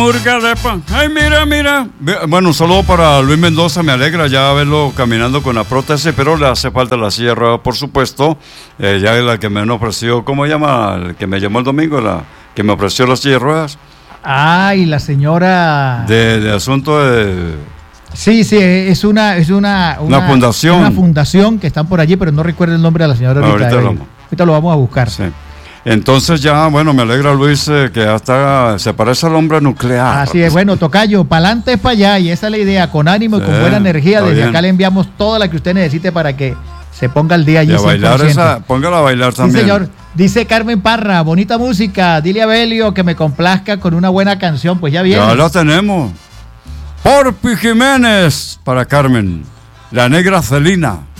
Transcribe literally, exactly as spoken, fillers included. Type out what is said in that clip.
Murga de pan. Ay, mira, mira. Bueno, un saludo para Luis Mendoza. Me alegra ya verlo caminando con la prótesis, pero le hace falta la silla de ruedas, por supuesto. Eh, ya es la que me ofreció, ¿cómo se llama? El que me llamó el domingo, la que me ofreció la silla de ruedas. Ah, y la señora... De, de asunto de... Sí, sí, es una, es una, una, una fundación. Una fundación que están por allí, pero no recuerdo el nombre de la señora ahorita. Ahorita, ahorita, lo, ahorita lo vamos a buscar. Sí. Entonces ya, bueno, me alegra Luis eh, que hasta se parece al hombre nuclear. Así es, bueno, tocayo, para adelante es para allá y esa es la idea, con ánimo sí, y con buena energía. Desde bien. Acá le enviamos toda la que usted necesite para que se ponga al día allí. Y a bailar esa, póngala a bailar también. Sí, señor. Dice Carmen Parra, bonita música, dile a Belio que me complazca con una buena canción, pues ya viene. Ya la tenemos. Porpi Jiménez para Carmen, la negra Celina.